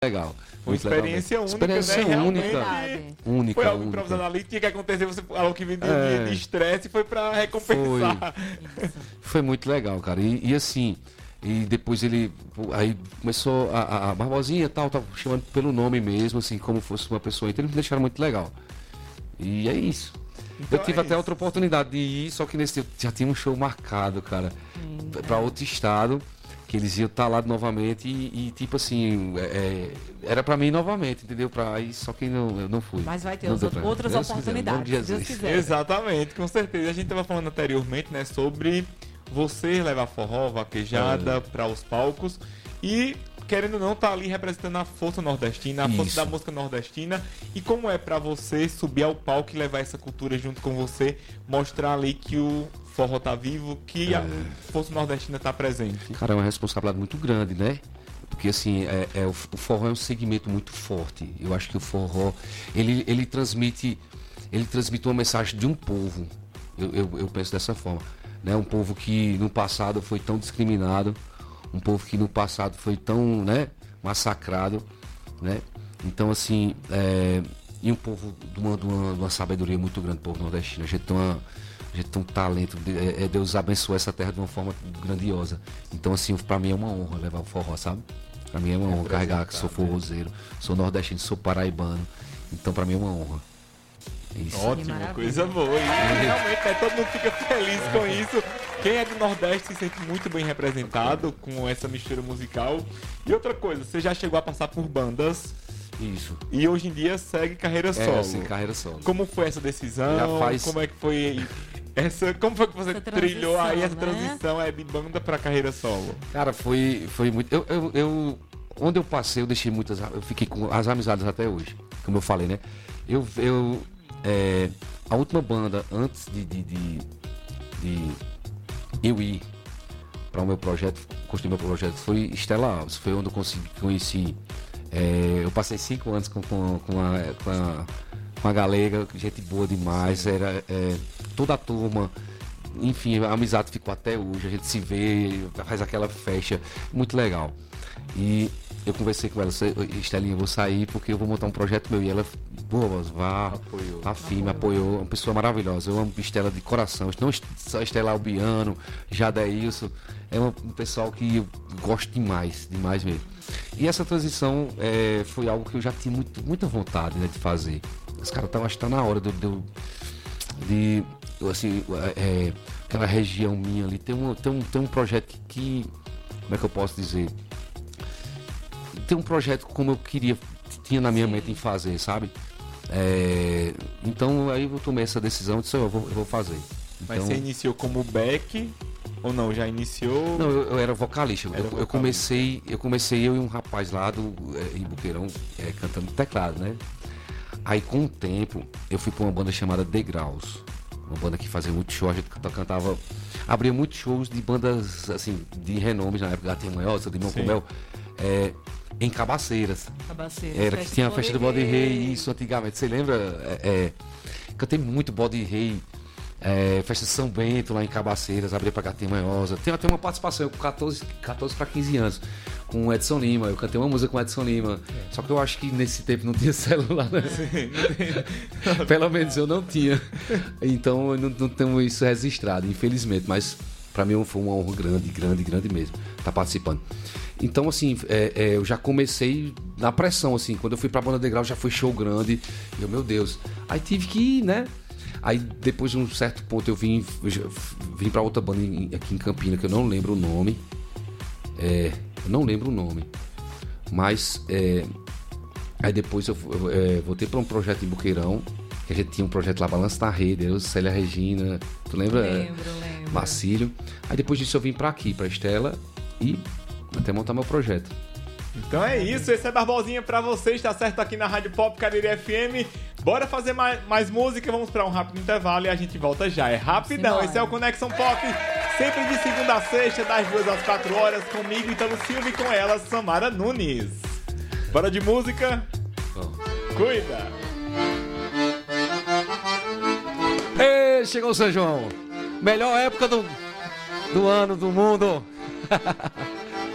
legal. Foi uma Muito legal experiência mesmo. única, Experiência né? única. Realmente Única. foi algo única. improvisado ali, tinha que acontecer, você, algo que vendeu de estresse foi pra recompensar. Foi muito legal, cara. E assim, e depois ele aí começou a Barbosinha e tal, tava chamando pelo nome mesmo, assim, como fosse uma pessoa. Então eles me deixaram muito legal. E é isso. Então eu tive até outra oportunidade de ir, só que nesse tempo já tinha um show marcado, cara, pra outro estado, que eles iam estar lá novamente e tipo assim, era pra mim novamente, entendeu? Pra ir, só que eu não fui. Mas vai ter Não deu pra- outras Deus oportunidades, quiser, em nome de se Deus Jesus. quiser. Exatamente, com certeza. A gente tava falando anteriormente, né, sobre você levar forró, vaquejada para os palcos e, querendo ou não, tá ali representando a força nordestina, a força Isso. da música nordestina. E como é para você subir ao palco e levar essa cultura junto com você, mostrar ali que o forró tá vivo, que a força nordestina tá presente. Cara, é uma responsabilidade muito grande, né? Porque assim, o forró é um segmento muito forte. Eu acho que o forró, ele transmite uma mensagem de um povo. Eu penso dessa forma. Né? Um povo que no passado foi tão discriminado, um povo que no passado foi tão, né, massacrado, né? Então assim, e um povo de uma sabedoria muito grande, o povo nordestino. A gente tem um talento, Deus abençoou essa terra de uma forma grandiosa. Então assim, pra mim é uma honra levar o forró, sabe? Pra mim é uma honra carregar que sou forrozeiro, sou nordestino, sou paraibano. Então pra mim é uma honra. Isso. Ótimo, coisa boa. E realmente, né, todo mundo fica feliz com isso. Quem é do Nordeste se sente muito bem representado com essa mistura musical. E outra coisa, você já chegou a passar por bandas Isso. e hoje em dia segue carreira solo. Assim, carreira solo. Como foi essa decisão? Já faz- Como é que foi como foi que você Essa trilhou aí essa transição, né? transição de banda pra carreira solo? Cara, foi muito. Onde eu passei, eu deixei muitas. Eu fiquei com as amizades até hoje. Como eu falei, né? A última banda antes de eu ir para o meu projeto, construir meu projeto, foi Estela Alves. Foi onde eu conheci. Eu passei 5 anos com a galega, gente boa demais. Era toda a turma. Enfim, a amizade ficou até hoje. A gente se vê, faz aquela festa. Muito legal. E eu conversei com ela, Estelinha, eu vou sair porque eu vou montar um projeto meu. E ela, boa, vá, afim, me apoiou. Uma pessoa maravilhosa. Eu amo Estela de coração. Não só Estela Albiano, Jadeilson. É um pessoal que eu gosto demais, demais mesmo. E essa transição foi algo que eu já tinha muita vontade, né, de fazer. Os caras acho que tá na hora de assim, aquela região minha ali. Tem um projeto que. Como é que eu posso dizer? Tem um projeto como eu tinha na minha mente em fazer, sabe? Então aí eu tomei essa decisão e disse, eu vou fazer. Mas Então, você iniciou como back ou não? Já iniciou? não, eu era vocalista. Era Eu vocalista. comecei eu e um rapaz lá em Buqueirão cantando teclado, né? Aí com o tempo eu fui pra uma banda chamada Degraus. Uma banda que fazia muito show, a gente cantava, abria muitos shows de bandas assim, de renomes na época, Gatinha Manhosa, de Mão com Sim. Mel, em Cabaceiras. Cabaceiras, Era que tinha a festa do Bode Rei, isso antigamente. Você lembra? Cantei muito Bode Rei, festa de São Bento lá em Cabaceiras, abria pra Gatinha Manhosa. Tem até uma participação com 14 para 15 anos, com o Edson Lima. Eu cantei uma música com o Edson Lima. Só que eu acho que nesse tempo não tinha celular, né? Pelo menos eu não tinha. Então eu não tenho isso registrado, infelizmente. Mas pra mim foi uma honra grande mesmo estar participando. Então, assim, eu já comecei na pressão, assim. Quando eu fui pra Banda Degrau, já foi show grande. E eu, meu Deus. Aí tive que ir, né? Aí, depois de um certo ponto, eu vim pra outra banda aqui em Campina, que eu não lembro o nome. Mas, aí depois eu voltei pra um projeto em Buqueirão, que a gente tinha um projeto lá, Balanço na Rede, eu, Célia Regina, tu lembra? Lembro. Marcílio. Aí depois disso eu vim pra aqui, pra Estela, e até montar meu projeto. Então é isso, esse é Barbosinha pra você, está certo aqui na Rádio Pop Cariri FM. Bora fazer mais música, vamos pra um rápido intervalo e a gente volta já. É rapidão, Simbora. esse é o Conexão Pop, sempre de segunda a sexta, das 2 às 4 horas, comigo, Italo Silva, e com ela, Samara Nunes. Bora de música? Bom. Cuida! Ei, chegou o São João. Melhor época do ano, do mundo.